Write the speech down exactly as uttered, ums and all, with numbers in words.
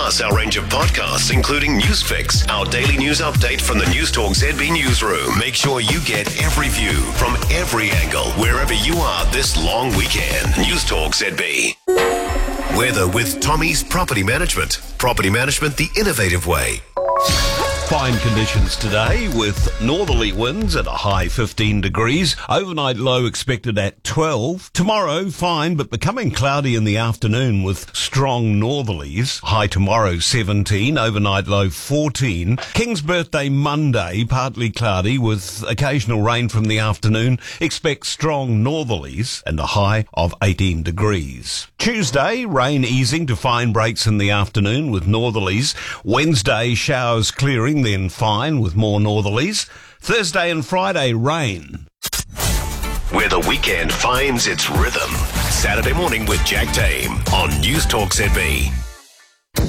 plus our range of podcasts, including Newsfix, our daily news update from the News Talk Z B newsroom. Make sure you get every view from every angle, wherever you are this long weekend. News Talk Z B. Weather with Tommy's Property Management. Property management the innovative way. Fine conditions today with northerly winds at a high fifteen degrees. Overnight low expected at twelve. Tomorrow fine but becoming cloudy in the afternoon with strong northerlies. High tomorrow seventeen, overnight low fourteen. King's birthday Monday, partly cloudy with occasional rain from the afternoon. Expect strong northerlies and a high of eighteen degrees. Tuesday, rain easing to fine breaks in the afternoon with northerlies. Wednesday, showers clearing, then fine with more northerlies. Thursday and Friday, rain. Where the weekend finds its rhythm. Saturday morning with Jack Tame on News Talk Z B.